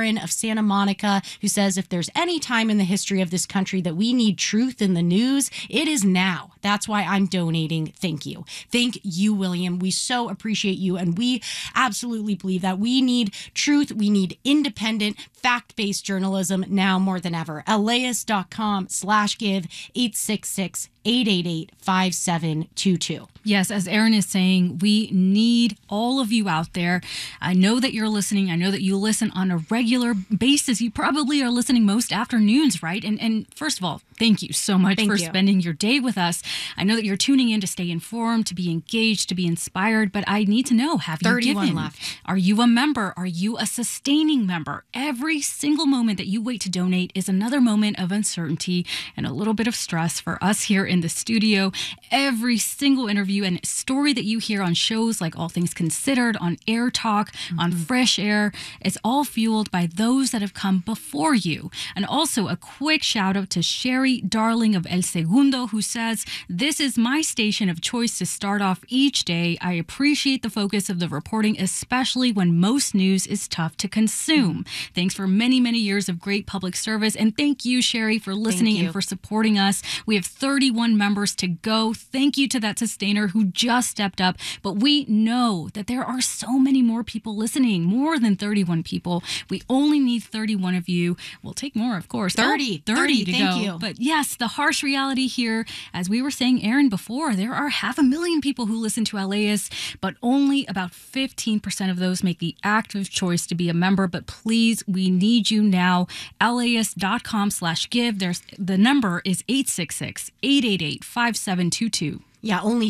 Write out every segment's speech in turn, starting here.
Aaron of Santa Monica, who says if there's any time in the history of this country that we need truth in the news, it is now. That's why I'm donating. Thank you. Thank you, William. We so appreciate you. And we absolutely believe that we need truth. We need independent, fact-based journalism now more than ever. LAist.com/give 866-888-5722. Yes, as Aaron is saying, we need all of you out there. I know that you're listening. I know that you listen on a regular basis. You probably are listening most afternoons, right? And first of all, thank you so much for spending your day with us. I know that you're tuning in to stay informed, to be engaged, to be inspired, but I need to know, have you 31 given? left. Are you a member? Are you a sustaining member? Every single moment that you wait to donate is another moment of uncertainty and a little bit of stress for us here in the studio. Every single interview and story that you hear on shows like All Things Considered, on Air Talk, on Fresh Air, it's all fueled by those that have come before you. And also a quick shout out to Sherry Darling of El Segundo, who says, "This is my station of choice to start off each day. I appreciate the focus of the reporting, especially when most news is tough to consume. Thanks for many, many years of great public service. And thank you, Sherry, for listening and for supporting us. We have 31 members to go. Thank you to that sustainer who just stepped up. But we know that there are so many more people listening, more than 31 people. We only need 31 of you. We'll take more, of course. 30 to thank go. you. But yes, the harsh reality here, as we were saying, Aaron, before, there are 500,000 people who listen to LAist, but only about 15% of those make the active choice to be a member. But please, we need you now. LAist.com/give. The number is 866-888-5722. Yeah, only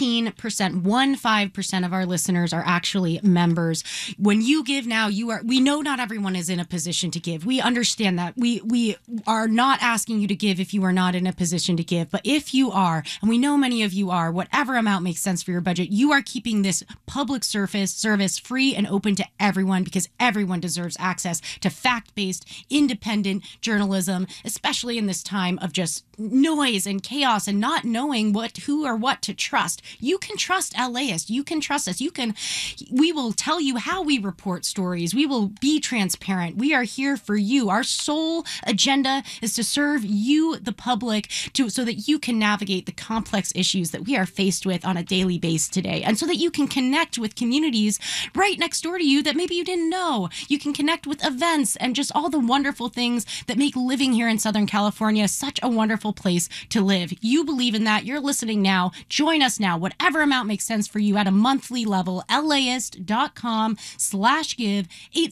15% of our listeners are actually members. When you give now, we know not everyone is in a position to give. We understand that. We are not asking you to give if you are not in a position to give. But if you are, and we know many of you are, whatever amount makes sense for your budget, you are keeping this public service free and open to everyone, because everyone deserves access to fact-based, independent journalism, especially in this time of just noise and chaos and not knowing who or what to trust. You can trust LAist. You can trust us. We will tell you how we report stories. We will be transparent. We are here for you. Our sole agenda is to serve you, the public, so that you can navigate the complex issues that we are faced with on a daily basis today, and so that you can connect with communities right next door to you that maybe you didn't know. You can connect with events and just all the wonderful things that make living here in Southern California such a wonderful place to live. You believe in that. You're listening now. Join us now. Whatever amount makes sense for you at a monthly level. LAist.com/give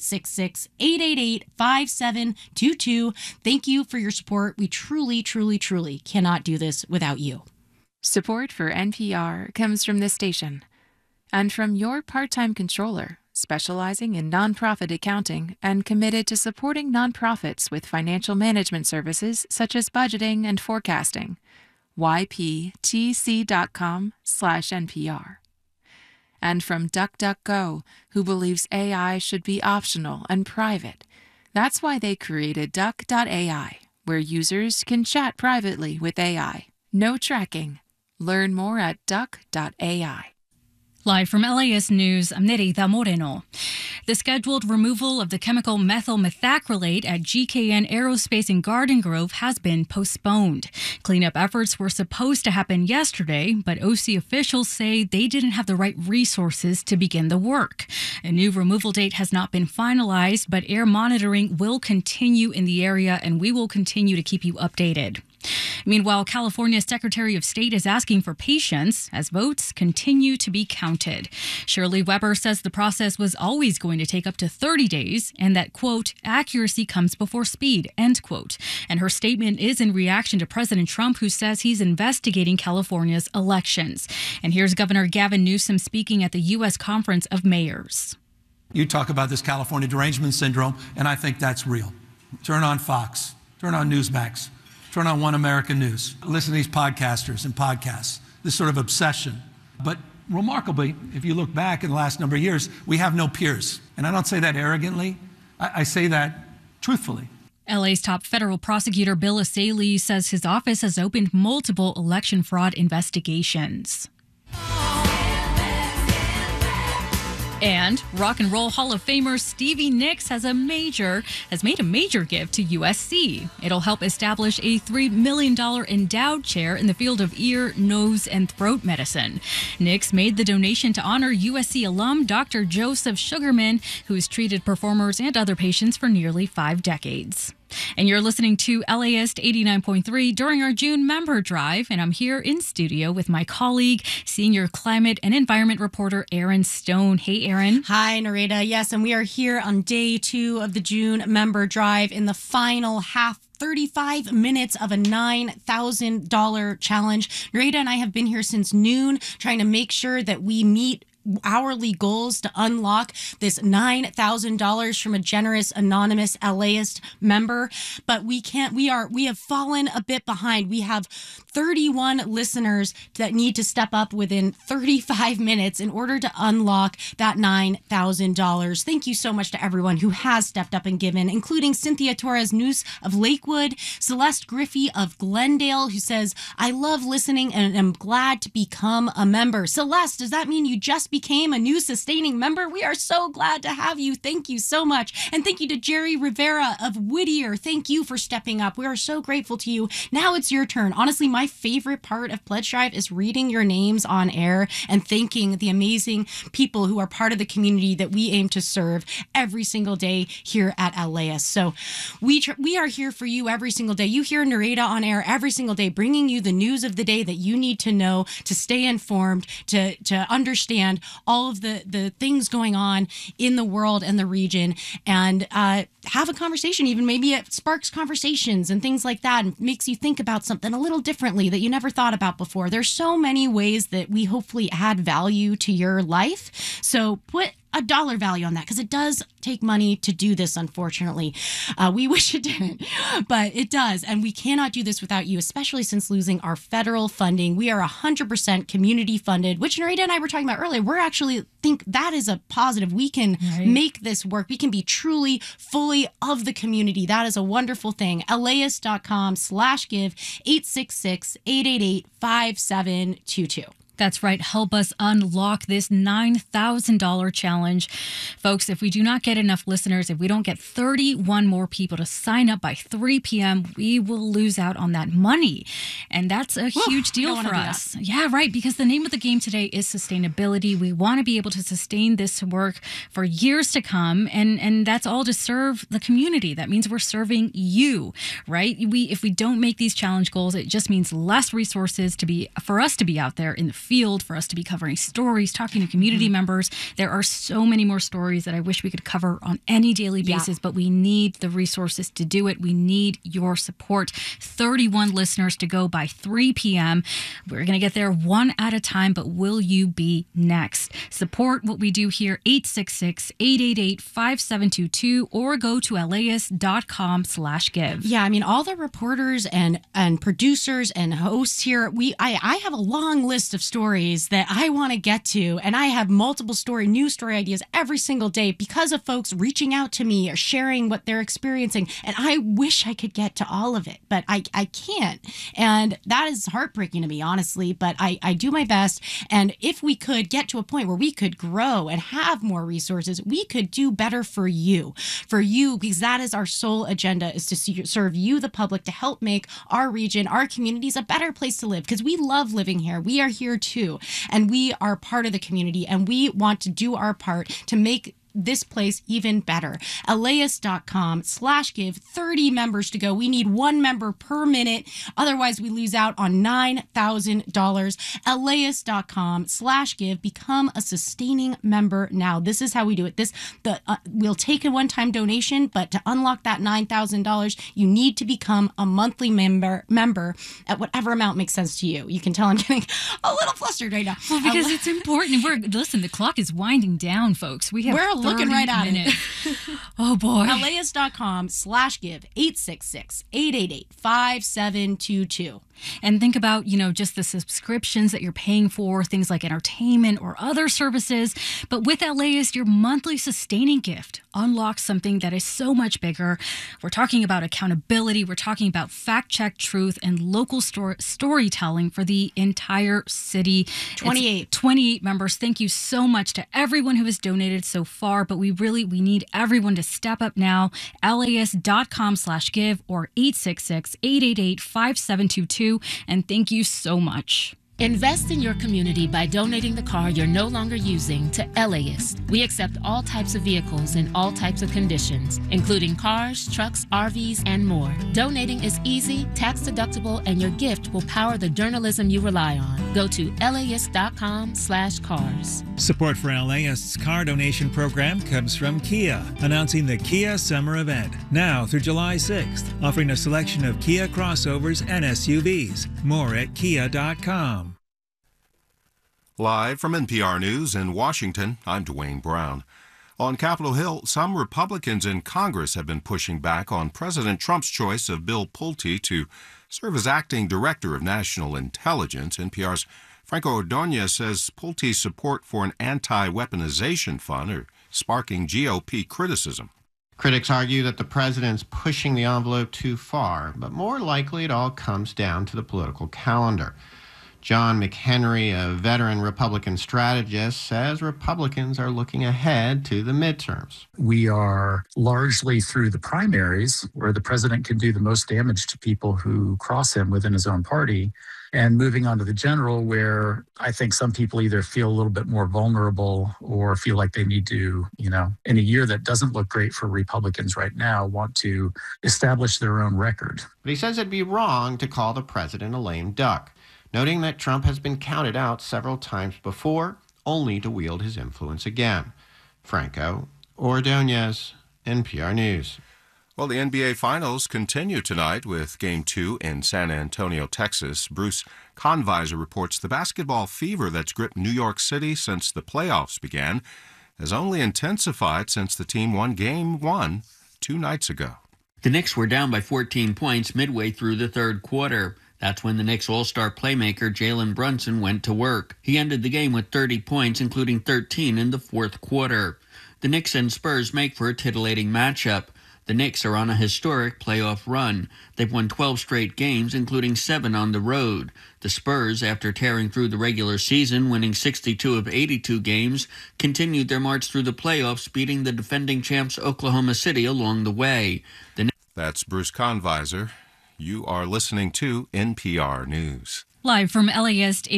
866-888-5722. Thank you for your support. We truly, truly, truly cannot do this without you. Support for NPR comes from this station and from your part-time controller, specializing in nonprofit accounting and committed to supporting nonprofits with financial management services such as budgeting and forecasting. yptc.com/NPR. And from DuckDuckGo, who believes AI should be optional and private. That's why they created Duck.ai, where users can chat privately with AI. No tracking. Learn more at Duck.ai. Live from LAist News, I'm Nereida Moreno. The scheduled removal of the chemical methyl methacrylate at GKN Aerospace in Garden Grove has been postponed. Cleanup efforts were supposed to happen yesterday, but OC officials say they didn't have the right resources to begin the work. A new removal date has not been finalized, but air monitoring will continue in the area, and we will continue to keep you updated. Meanwhile, California's Secretary of State is asking for patience as votes continue to be counted. Shirley Weber says the process was always going to take up to 30 days and that, quote, accuracy comes before speed, end quote. And her statement is in reaction to President Trump, who says he's investigating California's elections. And here's Governor Gavin Newsom speaking at the U.S. Conference of Mayors. You talk about this California derangement syndrome, and I think that's real. Turn on Fox, turn on Newsmax, turn on One American News. Listen to these podcasters and podcasts, this sort of obsession. But remarkably, if you look back in the last number of years, we have no peers. And I don't say that arrogantly. I say that truthfully. LA's top federal prosecutor Bill Asalee says his office has opened multiple election fraud investigations. And Rock and Roll Hall of Famer Stevie Nicks has made a major gift to USC. It'll help establish a $3 million endowed chair in the field of ear, nose, and throat medicine. Nicks made the donation to honor USC alum Dr. Joseph Sugarman, who has treated performers and other patients for nearly 5 decades. And you're listening to LAist 89.3 during our June member drive, and I'm here in studio with my colleague, senior climate and environment reporter Erin Stone. Hey, Erin. Hi, Narita. Yes, and we are here on day 2 of the June member drive in the final 35 minutes of a $9,000 challenge. Narita and I have been here since noon trying to make sure that we meet hourly goals to unlock this $9,000 from a generous anonymous LAist member, but we have fallen a bit behind. We have 31 listeners that need to step up within 35 minutes in order to unlock that $9,000. Thank you so much to everyone who has stepped up and given, including Cynthia Torres News of Lakewood, Celeste Griffey of Glendale, who says, I love listening and am glad to become a member. Celeste, does that mean you just became a new sustaining member? We are so glad to have you. Thank you so much. And thank you to Jerry Rivera of Whittier. Thank you for stepping up. We are so grateful to you. Now it's your turn. Honestly, my favorite part of Pledge Drive is reading your names on air and thanking the amazing people who are part of the community that we aim to serve every single day here at LAist. So we are here for you every single day. You hear Narita on air every single day, bringing you the news of the day that you need to know to stay informed, to understand all of the things going on in the world and the region, and have a conversation. Even maybe it sparks conversations and things like that and makes you think about something a little differently that you never thought about before. There's so many ways that we hopefully add value to your life. So put a dollar value on that, because it does take money to do this, unfortunately. We wish it didn't, but it does. And we cannot do this without you, especially since losing our federal funding. We are 100% community funded, which Narita and I were talking about earlier. We're actually think that is a positive. We can make this work. We can be truly, fully of the community. That is a wonderful thing. LAist.com/give 866-888-5722. That's right. Help us unlock this $9,000 challenge. Folks, if we do not get enough listeners, if we don't get 31 more people to sign up by 3 p.m., we will lose out on that money. And that's a huge deal for us. Yeah, right. Because the name of the game today is sustainability. We want to be able to sustain this work for years to come. And that's all to serve the community. That means we're serving you, right? If we don't make these challenge goals, it just means less resources for us to be out there in the field, for us to be covering stories, talking to community members. There are so many more stories that I wish we could cover on any daily basis, but we need the resources to do it. We need your support. 31 listeners to go by 3 p.m. We're going to get there one at a time, but will you be next? Support what we do here, 866-888-5722, or go to laist.com/give. Yeah, I mean, all the reporters and producers and hosts here, I have a long list of stories that I want to get to, and I have multiple new story ideas every single day because of folks reaching out to me or sharing what they're experiencing, and I wish I could get to all of it, but I can't, and that is heartbreaking to me, honestly, but I do my best, and if we could get to a point where we could grow and have more resources, we could do better for you, because that is our sole agenda, is to serve you, the public, to help make our region, our communities a better place to live, because we love living here. We are here too, and we are part of the community, and we want to do our part to make this place even better. LAist.com/give, 30 members to go. We need 1 member per minute. Otherwise, we lose out on $9,000. LAist.com/give. Become a sustaining member now. This is how we do it. We'll take a one-time donation, but to unlock that $9,000, you need to become a monthly member at whatever amount makes sense to you. You can tell I'm getting a little flustered right now. Well, because it's important. Listen, the clock is winding down, folks. We have looking right at it. Oh, boy. LAist.com/give 866-888-5722. And think about, just the subscriptions that you're paying for, things like entertainment or other services. But with LAist, your monthly sustaining gift unlocks something that is so much bigger. We're talking about accountability. We're talking about fact-check truth and local storytelling for the entire city. 28 members. Thank you so much to everyone who has donated so far. But we need everyone to step up now. LAist.com/give or 866-888-5722. And thank you so much. Invest in your community by donating the car you're no longer using to LAist. We accept all types of vehicles in all types of conditions, including cars, trucks, RVs, and more. Donating is easy, tax-deductible, and your gift will power the journalism you rely on. Go to LAist.com/cars. Support for LAist's car donation program comes from Kia, announcing the Kia Summer Event, now through July 6th, offering a selection of Kia crossovers and SUVs. More at kia.com. Live from NPR News in Washington, I'm Dwayne Brown. On Capitol Hill, some Republicans in Congress have been pushing back on President Trump's choice of Bill Pulte to serve as acting director of national intelligence. NPR's Franco Ordonez says Pulte's support for an anti-weaponization fund are sparking GOP criticism. Critics argue that the president's pushing the envelope too far, but more likely it all comes down to the political calendar. John McHenry, a veteran Republican strategist, says Republicans are looking ahead to the midterms. We are largely through the primaries, where the president can do the most damage to people who cross him within his own party, and moving on to the general, where I think some people either feel a little bit more vulnerable or feel like they need to, in a year that doesn't look great for Republicans right now, want to establish their own record. But he says it'd be wrong to call the president a lame duck, noting that Trump has been counted out several times before, only to wield his influence again. Franco Ordonez, NPR News. Well, the NBA Finals continue tonight with Game 2 in San Antonio, Texas. Bruce Conviser reports the basketball fever that's gripped New York City since the playoffs began has only intensified since the team won Game 1 2 nights ago. The Knicks were down by 14 points midway through the third quarter. That's when the Knicks all-star playmaker Jalen Brunson went to work. He ended the game with 30 points, including 13 in the fourth quarter. The Knicks and Spurs make for a titillating matchup. The Knicks are on a historic playoff run. They've won 12 straight games, including 7 on the road. The Spurs, after tearing through the regular season, winning 62 of 82 games, continued their march through the playoffs, beating the defending champs Oklahoma City along the way. That's Bruce Conviser. You are listening to NPR News. Live from LAist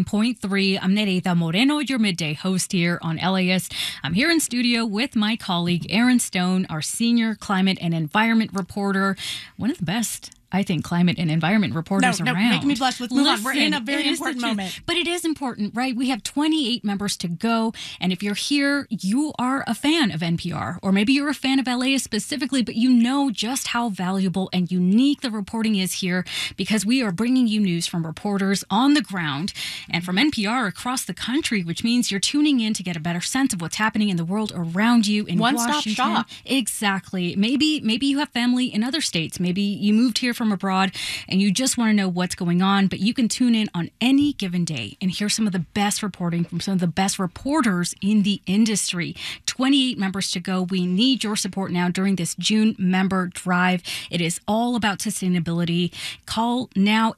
89.3, I'm Nereida Moreno, your midday host here on LAist. I'm here in studio with my colleague Aaron Stone, our senior climate and environment reporter, one of the best, I think, climate and environment reporters around. No, make me blush. Let's move on. We're in a very important moment. But it is important, right? We have 28 members to go. And if you're here, you are a fan of NPR, or maybe you're a fan of LAist specifically, but you know just how valuable and unique the reporting is here, because we are bringing you news from reporters on the ground and from NPR across the country, which means you're tuning in to get a better sense of what's happening in the world around you in Washington. One-stop shop. Exactly. Maybe you have family in other states. Maybe you moved here from abroad and you just want to know what's going on, but you can tune in on any given day and hear some of the best reporting from some of the best reporters in the industry. 28 members to go. We need your support now during this June member drive. It is all about sustainability. Call now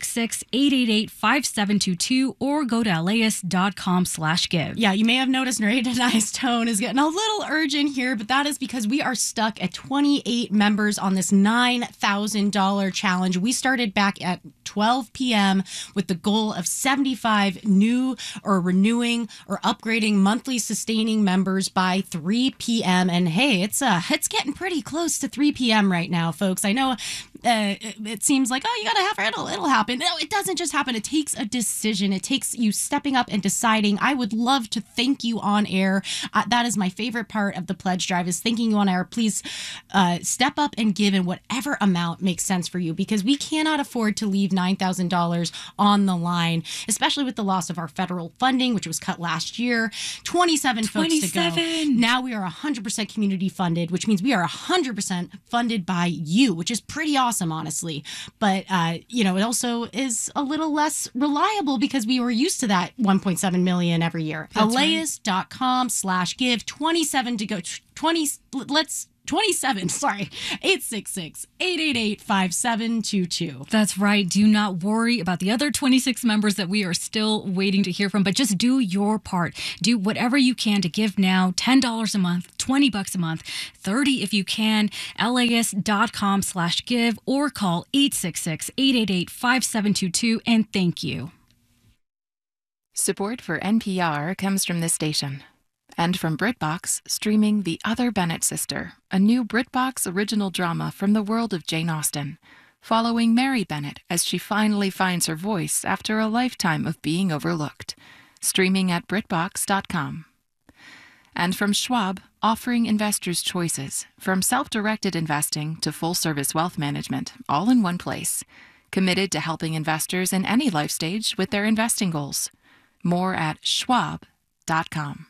866-888-5722 or go to laist.com/give. Yeah, you may have noticed Nereida and I's tone is getting a little urgent here, but that is because we are stuck at 28 members on this $9,000 challenge. We started back at 12 p.m. with the goal of 75 new or renewing or upgrading monthly sustaining members by 3 p.m. And hey, it's getting pretty close to 3 p.m. right now, folks. I know it seems like, oh, you got to have it, it'll happen. No, it doesn't just happen. It takes a decision. It takes you stepping up and deciding. I would love to thank you on air. That is my favorite part of the pledge drive, is thanking you on air. Please step up and give in whatever amount makes sense for you, because we cannot afford to leave $9,000 on the line, especially with the loss of our federal funding, which was cut last year. 27 folks to go. Now we are 100% community funded, which means we are 100% funded by you, which is pretty awesome, honestly. But, it also is a little less reliable because we were used to that 1.7 million every year. Elias.com/give, 27 to go. 866-888-5722. That's right. Do not worry about the other 26 members that we are still waiting to hear from, but just do your part. Do whatever you can to give now. $10 a month, $20 a month, $30 if you can. LAist.com/give or call 866-888-5722, and thank you. Support for NPR comes from this station. And from BritBox, streaming The Other Bennett Sister, a new BritBox original drama from the world of Jane Austen, following Mary Bennett as she finally finds her voice after a lifetime of being overlooked. Streaming at BritBox.com. And from Schwab, offering investors choices, from self-directed investing to full-service wealth management, all in one place. Committed to helping investors in any life stage with their investing goals. More at Schwab.com.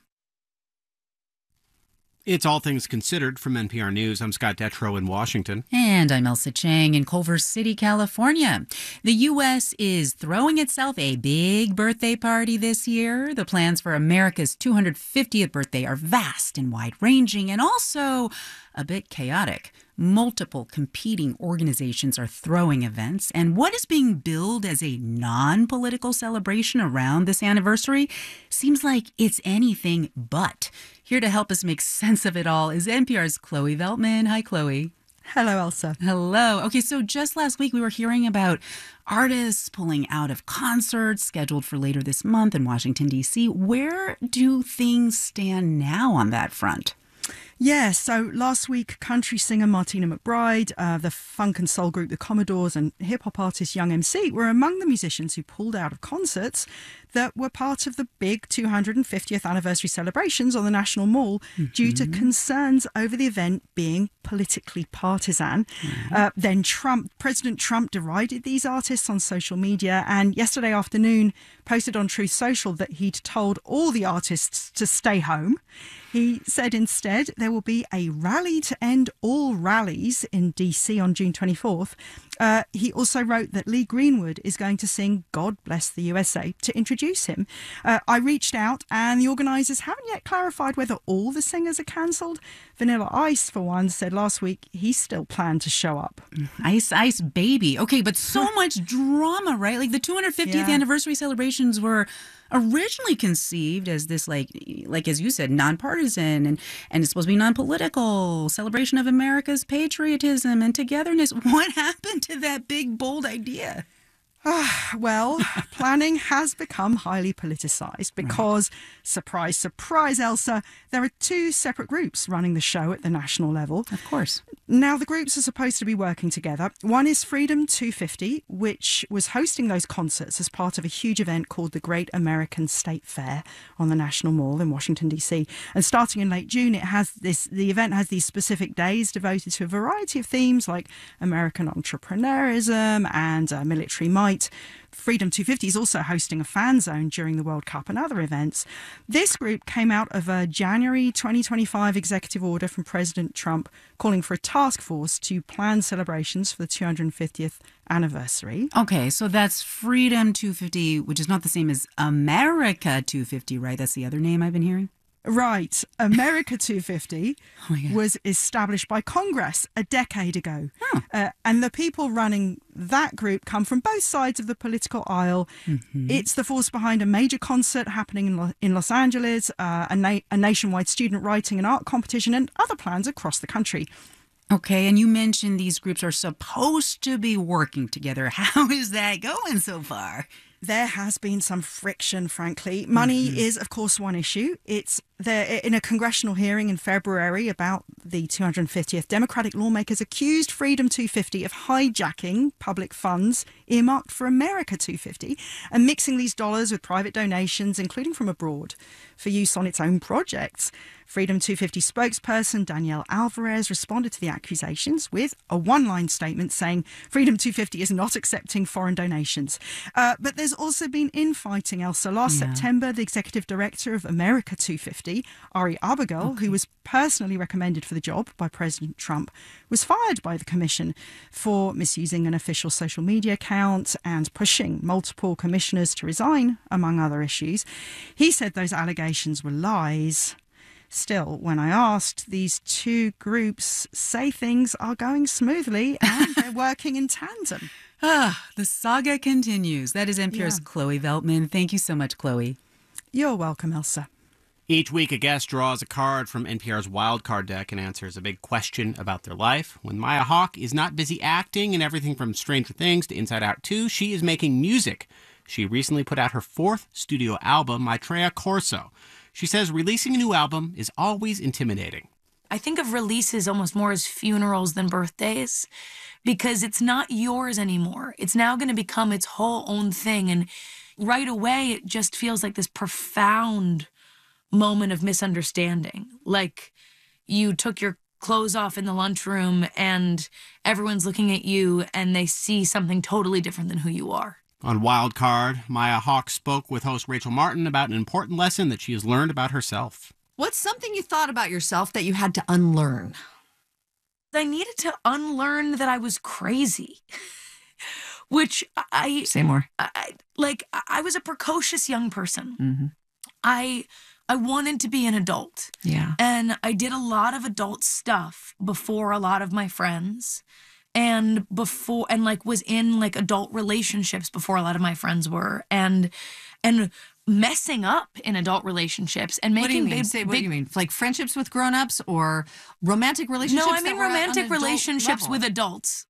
It's All Things Considered from NPR News. I'm Scott Detrow in Washington. And I'm Elsa Chang in Culver City, California. The U.S. is throwing itself a big birthday party this year. The plans for America's 250th birthday are vast and wide-ranging and also a bit chaotic. Multiple competing organizations are throwing events, and what is being billed as a non-political celebration around this anniversary seems like it's anything but. Here to help us make sense of it all is NPR's Chloe Veltman. Hi, Chloe. Hello, Elsa. Hello. Okay, so just last week we were hearing about artists pulling out of concerts scheduled for later this month in Washington, D.C. Where do things stand now on that front? Yeah, so last week, country singer Martina McBride, the funk and soul group The Commodores, and hip-hop artist Young MC were among the musicians who pulled out of concerts that were part of the big 250th anniversary celebrations on the National Mall due to concerns over the event being politically partisan. Then President Trump derided these artists on social media, and yesterday afternoon posted on Truth Social that he'd told all the artists to stay home. He said instead there will be a rally to end all rallies in DC on June 24th. He also wrote that Lee Greenwood is going to sing God Bless the USA to introduce him. I reached out and the organisers haven't yet clarified whether all the singers are cancelled. Vanilla Ice, for one, said last week he still planned to show up. Ice Ice Baby. Okay, but so much drama, right? Like the 250th anniversary celebrations were originally conceived as this, like as you said, nonpartisan and it's supposed to be non-political celebration of America's patriotism and togetherness. What happened to that big, bold idea? Well, planning has become highly politicized because, surprise, surprise, Elsa, there are two separate groups running the show at the national level. Of course. Now, the groups are supposed to be working together. One is Freedom 250, which was hosting those concerts as part of a huge event called the Great American State Fair on the National Mall in Washington, D.C. And starting in late June, the event has these specific days devoted to a variety of themes like American entrepreneurism and military might. Freedom 250 is also hosting a fan zone during the World Cup and other events. This group came out of a January 2025 executive order from President Trump calling for a task force to plan celebrations for the 250th anniversary. Okay, so that's Freedom 250, which is not the same as America 250, right? That's the other name I've been hearing? Right. America 250 was established by Congress a decade ago. And the people running that group come from both sides of the political aisle. It's the force behind a major concert happening in Los Angeles, a nationwide student writing and art competition, and other plans across the country. Okay, and you mentioned these groups are supposed to be working together. How is that going so far? There has been some friction, frankly. Money is, of course, one issue. It's there in a congressional hearing in February about the 250th. Democratic lawmakers accused Freedom 250 of hijacking public funds earmarked for America 250 and mixing these dollars with private donations, including from abroad, for use on its own projects. Freedom 250 spokesperson Danielle Alvarez responded to the accusations with a one-line statement saying Freedom 250 is not accepting foreign donations. But there's also been infighting, Elsa. Last September, the executive director of America 250, Ari Abigail, who was personally recommended for the job by President Trump, was fired by the commission for misusing an official social media account and pushing multiple commissioners to resign, among other issues. He said those allegations were lies. Still, when I asked, these two groups say things are going smoothly and they're working in tandem. The saga continues. That is NPR's Chloe Veltman. Thank you so much, Chloe. You're welcome, Elsa. Each week, a guest draws a card from NPR's Wildcard deck and answers a big question about their life. When Maya Hawke is not busy acting in everything from Stranger Things to Inside Out 2, she is making music. She recently put out her 4th studio album, Maitreya Corso. She says releasing a new album is always intimidating. I think of releases almost more as funerals than birthdays because it's not yours anymore. It's now going to become its whole own thing. And right away, it just feels like this profound moment of misunderstanding. Like you took your clothes off in the lunchroom and everyone's looking at you and they see something totally different than who you are. On Wildcard, Maya Hawke spoke with host Rachel Martin about an important lesson that she has learned about herself. What's something you thought about yourself that you had to unlearn? I needed to unlearn that I was crazy, which I... Say more. I was a precocious young person. Mm-hmm. I wanted to be an adult. Yeah. And I did a lot of adult stuff before a lot of my friends. And was in adult relationships before a lot of my friends were, and messing up in adult relationships and making. What do you mean? What do you mean? Like friendships with grown-ups or romantic relationships? No, I mean romantic relationships with adults.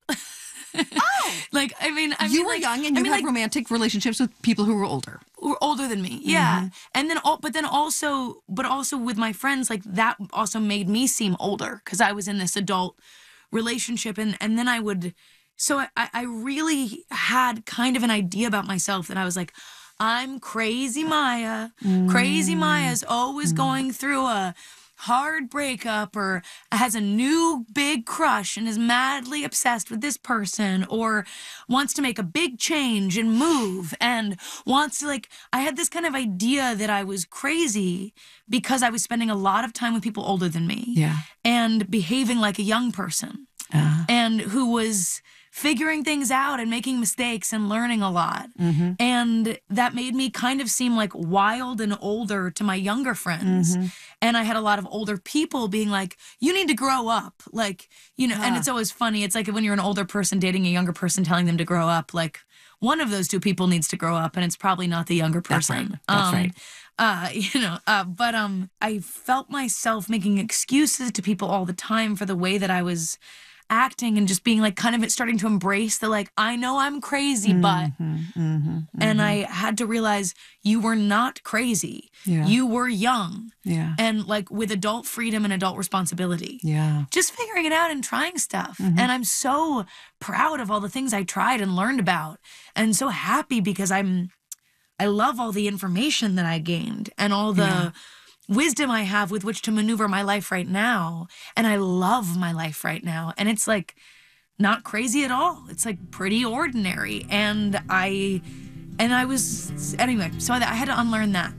You were young and you had romantic relationships with people who were older. Who were older than me, yeah. And then also with my friends, that also made me seem older because I was in this adult relationship and then I really had kind of an idea about myself that I was like, I'm crazy Maya. Crazy Maya's always going through a hard breakup or has a new big crush and is madly obsessed with this person or wants to make a big change and move and wants to I had this kind of idea that I was crazy because I was spending a lot of time with people older than me and behaving like a young person and who was figuring things out and making mistakes and learning a lot. Mm-hmm. And that made me kind of seem like wild and older to my younger friends. Mm-hmm. And I had a lot of older people being like, you need to grow up. And it's always funny. It's like when you're an older person dating a younger person, telling them to grow up, one of those two people needs to grow up and it's probably not the younger person. That's right. But I felt myself making excuses to people all the time for the way that I was acting and just being kind of starting to embrace the I know I'm crazy, but and I had to realize you were not crazy. Yeah. You were young. Yeah. And with adult freedom and adult responsibility. Yeah. Just figuring it out and trying stuff. And I'm so proud of all the things I tried and learned about and so happy because I love all the information that I gained and all the wisdom I have with which to maneuver my life right now. And I love my life right now. And it's not crazy at all. It's pretty ordinary. And I was, anyway, so I had to unlearn that.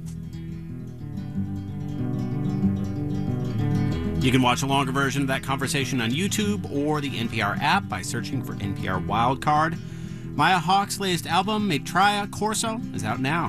You can watch a longer version of that conversation on YouTube or the NPR app by searching for NPR Wildcard. Maya Hawke's latest album, Maitreya Corso, is out now.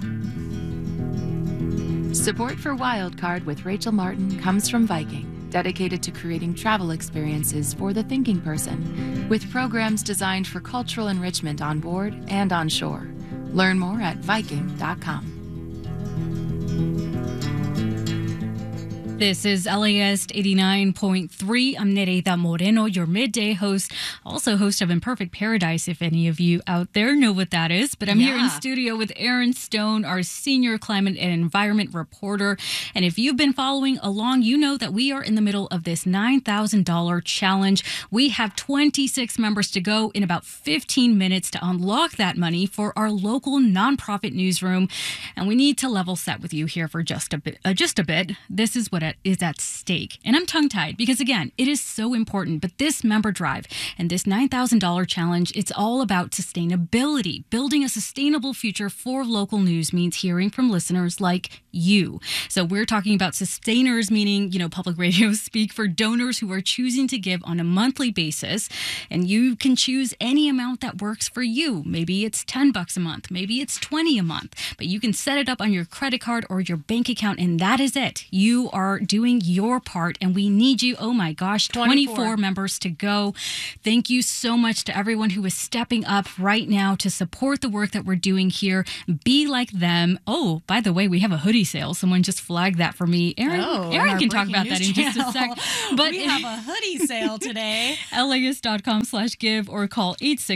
Support for Wildcard with Rachel Martin comes from Viking, dedicated to creating travel experiences for the thinking person, with programs designed for cultural enrichment on board and on shore. Learn more at Viking.com. This is LAist 89.3. I'm Nereida Moreno, your midday host, also host of Imperfect Paradise, if any of you out there know what that is. But I'm here in studio with Aaron Stone, our senior climate and environment reporter. And if you've been following along, you know that we are in the middle of this $9,000 challenge. We have 26 members to go in about 15 minutes to unlock that money for our local nonprofit newsroom. And we need to level set with you here for just a bit. This is what is at stake. And I'm tongue-tied because, again, it is so important. But this member drive and this $9,000 challenge, it's all about sustainability. Building a sustainable future for local news means hearing from listeners like you. So we're talking about sustainers, meaning, public radio speak for donors who are choosing to give on a monthly basis. And you can choose any amount that works for you. Maybe it's $10 a month. Maybe it's $20 a month. But you can set it up on your credit card or your bank account, and that is it. You are doing your part, and we need you. Oh my gosh, 24 members to go. Thank you so much to everyone who is stepping up right now to support the work that we're doing here. Be like them. Oh, by the way, we have a hoodie sale. Someone just flagged that for me. Aaron can talk about that in just a sec. But we have a hoodie sale today. LAist.com/give or call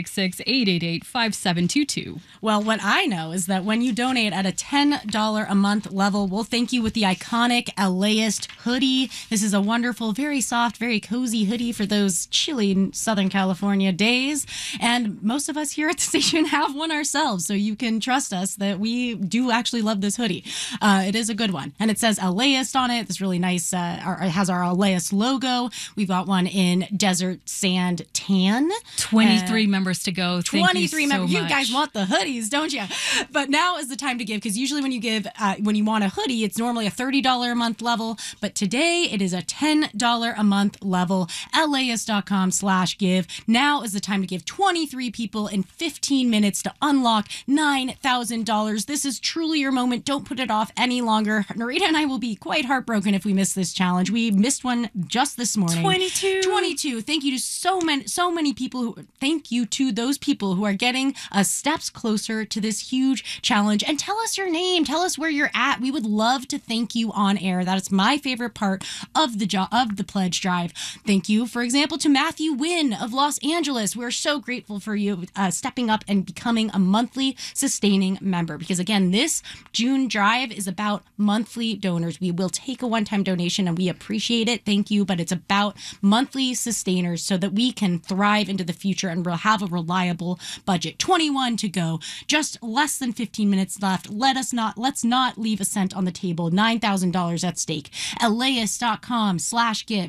866-888-5722. Well, what I know is that when you donate at a $10 a month level, we'll thank you with the iconic LAist hoodie. This is a wonderful, very soft, very cozy hoodie for those chilly Southern California days. And most of us here at the station have one ourselves, so you can trust us that we do actually love this hoodie. It is a good one. And it says LAist on it. This really nice, it has our LAist logo. We've got one in Desert Sand Tan. 23 members to go. Thank 23 you members. so You much. guys want the hoodies, don't you? But now is the time to give, because usually when you give, when you want a hoodie, it's normally a $30 a month level. But today it is a $10 a month level. LAist.com/give. Now is the time to give 23 people in 15 minutes to unlock $9,000. This is truly your moment. Don't put it off any longer. Narita and I will be quite heartbroken if we miss this challenge. We missed one just this morning. 22. Thank you to so many people. Thank you to those people who are getting steps closer to this huge challenge. And tell us your name. Tell us where you're at. We would love to thank you on air. That is my favorite part of the pledge drive. Thank you, for example, to Matthew Wynn of Los Angeles. We're so grateful for you stepping up and becoming a monthly sustaining member, because again, this June drive is about monthly donors. We will take a one-time donation and we appreciate it. Thank you. But it's about monthly sustainers so that we can thrive into the future and we'll have a reliable budget. 21 to go. Just less than 15 minutes left. Let's not leave a cent on the table. $9,000 at stake. LAist.com/give.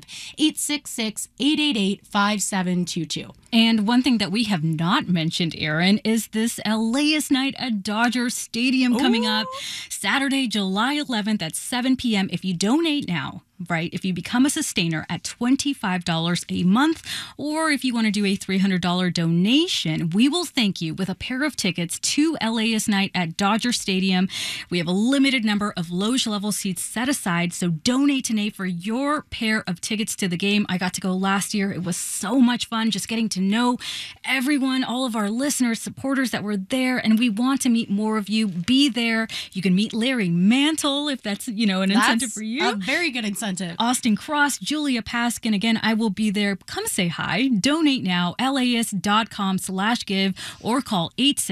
866-888-5722. And one thing that we have not mentioned, Aaron, is this LAist night at Dodger Stadium coming up Saturday, July 11th at 7 p.m. If you donate now, right, if you become a sustainer at $25 a month, or if you want to do a $300 donation, we will thank you with a pair of tickets to LAist night at Dodger Stadium. We have a limited number of loge level seats set aside, so donate today for your pair of tickets to the game. I got to go last year. It was so much fun just getting to know everyone, all of our listeners, supporters that were there, and we want to meet more of you. Be there. You can meet Larry Mantle if that's, an incentive for you. A very good incentive. Austin Cross, Julia Paskin. Again, I will be there. Come say hi. Donate now. LAist.com/give or call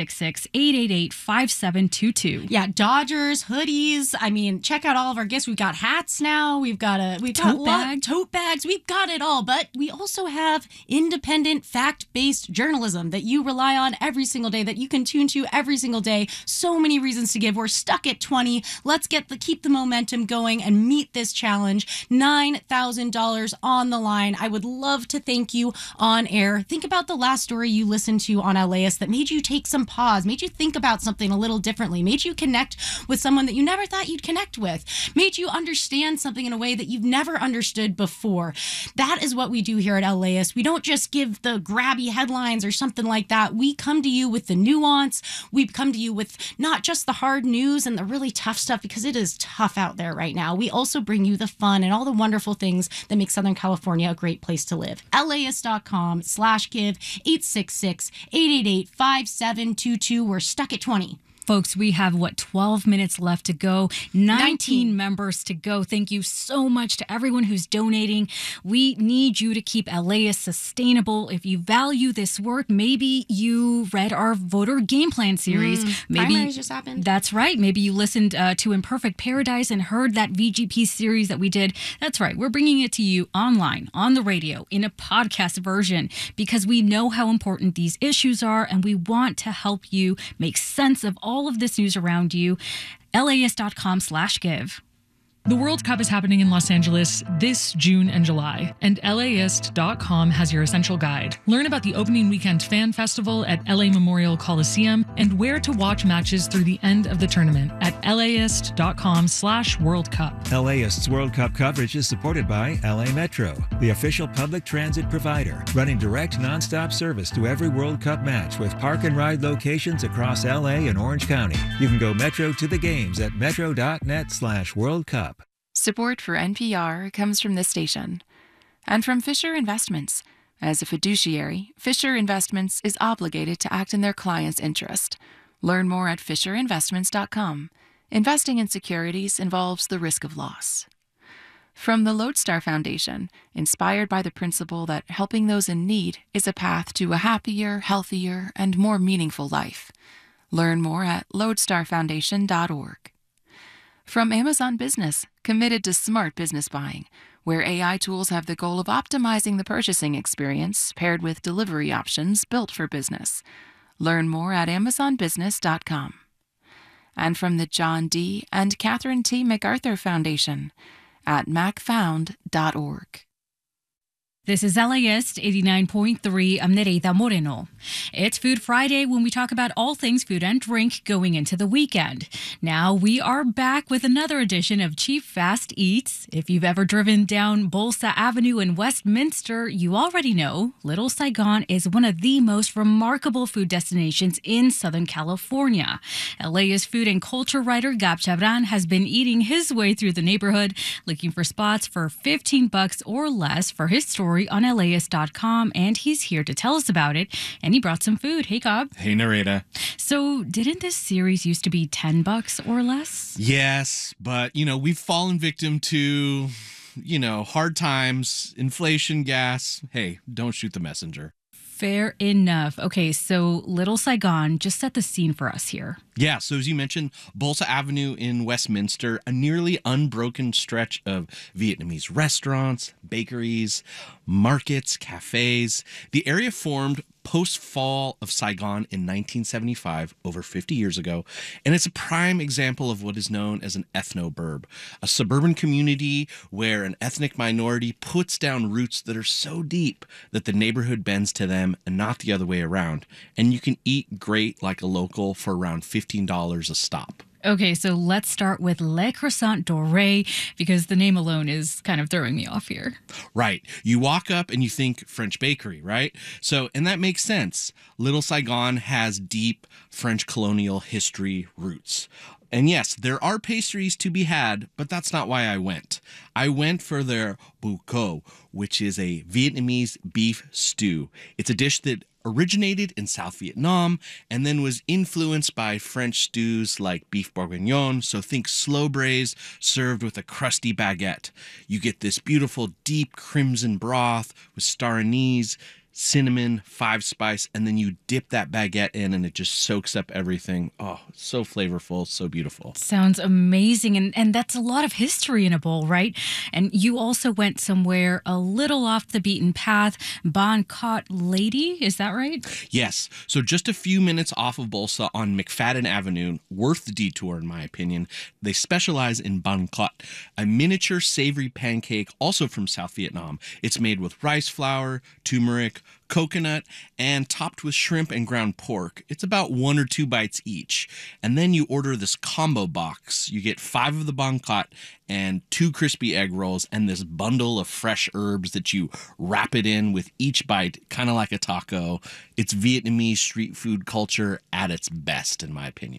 866-888-5722. Yeah, Dodgers, hoodies. I mean, check out all of our gifts. We've got hats now. We've got tote bags. We've got it all. But we also have independent, fact-based journalism that you rely on every single day, that you can tune to every single day. So many reasons to give. We're stuck at 20. Let's keep the momentum going and meet this challenge. $9,000 on the line. I would love to thank you on air. Think about the last story you listened to on LAist that made you take some pause, made you think about something a little differently, made you connect with someone that you never thought you'd connect with, made you understand something in a way that you've never understood before. That is what we do here at LAist. We don't just give the grabby headlines or something like that. We come to you with the nuance. We come to you with not just the hard news and the really tough stuff, because it is tough out there right now. We also bring you the fun and all the wonderful things that make Southern California a great place to live. LAist.com/give. 866-888-5722. We're stuck at 20. Folks, we have, 12 minutes left to go. 19 members to go. Thank you so much to everyone who's donating. We need you to keep LAist sustainable. If you value this work, maybe you read our voter game plan series. Maybe primaries just happened. That's right. Maybe you listened to Imperfect Paradise and heard that VGP series that we did. That's right. We're bringing it to you online, on the radio, in a podcast version, because we know how important these issues are, and we want to help you make sense of all of this news around you. LAist.com/give. The World Cup is happening in Los Angeles this June and July, and LAist.com has your essential guide. Learn about the opening weekend fan festival at LA Memorial Coliseum and where to watch matches through the end of the tournament at LAist.com/World Cup. LAist's World Cup coverage is supported by LA Metro, the official public transit provider, running direct nonstop service to every World Cup match with park and ride locations across LA and Orange County. You can go Metro to the games at metro.net/World Cup. Support for NPR comes from this station and from Fisher Investments. As a fiduciary, Fisher Investments is obligated to act in their client's interest. Learn more at FisherInvestments.com. Investing in securities involves the risk of loss. From the Lodestar Foundation, inspired by the principle that helping those in need is a path to a happier, healthier, and more meaningful life. Learn more at lodestarfoundation.org. From Amazon Business, committed to smart business buying, where AI tools have the goal of optimizing the purchasing experience paired with delivery options built for business. Learn more at amazonbusiness.com. And from the John D. and Catherine T. MacArthur Foundation at macfound.org. This is LAist 89.3. I'm Nereida Moreno. It's Food Friday when we talk about all things food and drink going into the weekend. Now we are back with another edition of Cheap Fast Eats. If you've ever driven down Bolsa Avenue in Westminster, you already know Little Saigon is one of the most remarkable food destinations in Southern California. LAist food and culture writer Gab Chabran has been eating his way through the neighborhood, looking for spots for $15 or less for his story on LAist.com, and he's here to tell us about it. And he brought some food. Hey, Gab. Hey, Nereida. So, didn't this series used to be $10 or less? Yes, but, we've fallen victim to, hard times, inflation, gas. Hey, don't shoot the messenger. Fair enough. Okay, so Little Saigon, just set the scene for us here. Yeah, so as you mentioned, Bolsa Avenue in Westminster, a nearly unbroken stretch of Vietnamese restaurants, bakeries, markets, cafes. The area formed post-fall of Saigon in 1975, over 50 years ago, and it's a prime example of what is known as an ethno-burb, a suburban community where an ethnic minority puts down roots that are so deep that the neighborhood bends to them and not the other way around, and you can eat great like a local for around $15 a stop. Okay, so let's start with Le Croissant Doré, because the name alone is kind of throwing me off here. Right. You walk up and you think French bakery, right? So, and that makes sense. Little Saigon has deep French colonial history roots. And yes, there are pastries to be had, but that's not why I went. I went for their bou co, which is a Vietnamese beef stew. It's a dish that originated in South Vietnam and then was influenced by French stews like beef bourguignon, so think slow braise served with a crusty baguette. You get this beautiful deep crimson broth with star anise, cinnamon, 5-spice, and then you dip that baguette in and it just soaks up everything. Oh, so flavorful, so beautiful. Sounds amazing. And that's a lot of history in a bowl, right? And you also went somewhere a little off the beaten path, Bon Cot Lady, is that right? Yes. So just a few minutes off of Bolsa on McFadden Avenue, worth the detour in my opinion. They specialize in Bon Cot, a miniature savory pancake also from South Vietnam. It's made with rice flour, turmeric, coconut, and topped with shrimp and ground pork. It's about 1 or 2 bites each. And then you order this combo box. You get 5 of the Bon Cot and 2 crispy egg rolls and this bundle of fresh herbs that you wrap it in with each bite, kind of like a taco. It's Vietnamese street food culture at its best, in my opinion.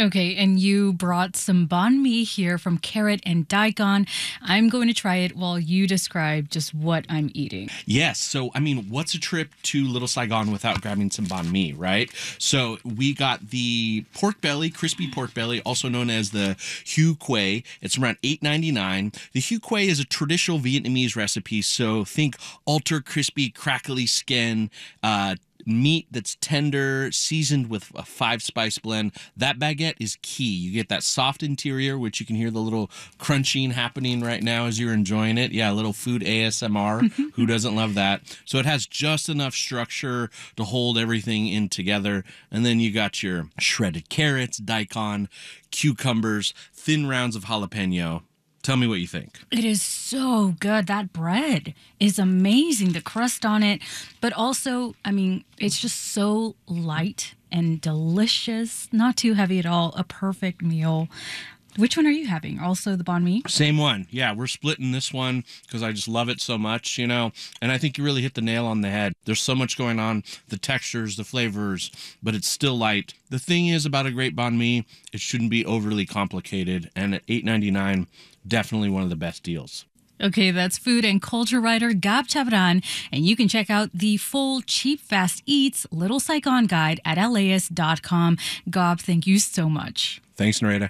Okay, and you brought some banh mi here from carrot and daikon. I'm going to try it while you describe just what I'm eating. Yes. So, I mean, what's a trip to Little Saigon without grabbing some banh mi, right? So we got the pork belly, crispy pork belly, also known as the Hue Quay. It's around $8.99. The Hue Quay is a traditional Vietnamese recipe. So think ultra crispy, crackly skin, meat that's tender, seasoned with a 5-spice blend. That baguette is key. You get that soft interior, which you can hear the little crunching happening right now as you're enjoying it. Yeah, a little food ASMR. Who doesn't love that? So it has just enough structure to hold everything in together. And then you got your shredded carrots, daikon, cucumbers, thin rounds of jalapeno. Tell me what you think. It is so good. That bread is amazing. The crust on it, but also, I mean, it's just so light and delicious. Not too heavy at all. A perfect meal. Which one are you having? Also the banh mi? Same one. Yeah, we're splitting this one because I just love it so much, you know. And I think you really hit the nail on the head. There's so much going on, the textures, the flavors, but it's still light. The thing is about a great banh mi, it shouldn't be overly complicated. And at $8.99, definitely one of the best deals. Okay, that's food and culture writer Gab Chabran, and you can check out the full Cheap Fast Eats Little Saigon guide at LAist.com. Gab, thank you so much. Thanks, Narita.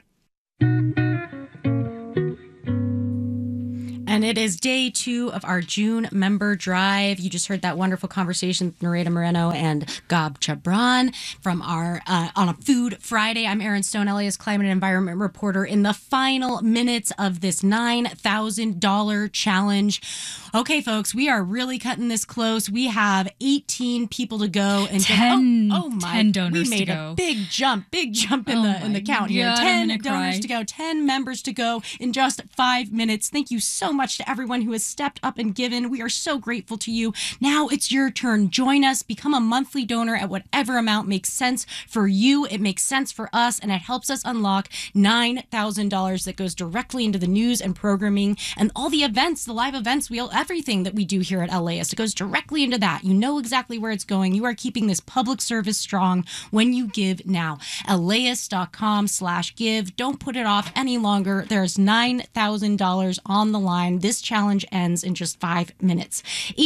And it is day 2 of our June member drive. You just heard that wonderful conversation with Narita Moreno and Gab Chabran from our on a Food Friday. I'm Erin Stone, LAist climate and environment reporter, in the final minutes of this $9,000 challenge. Okay, folks, we are really cutting this close. We have 18 people to go, and 10 donors we made to go. a big jump in the count here. God, 10 I'm gonna donors cry. to go, 10 members to go in just 5 minutes. Thank you so much to everyone who has stepped up and given. We are so grateful to you. Now it's your turn. Join us. Become a monthly donor at whatever amount makes sense for you. It makes sense for us, and it helps us unlock $9,000 that goes directly into the news and programming and all the events, the live events, everything that we do here at LAist. It goes directly into that. You know exactly where it's going. You are keeping this public service strong when you give now. LAist.com/give. Don't put it off any longer. There's $9,000 on the line. This challenge ends in just 5 minutes.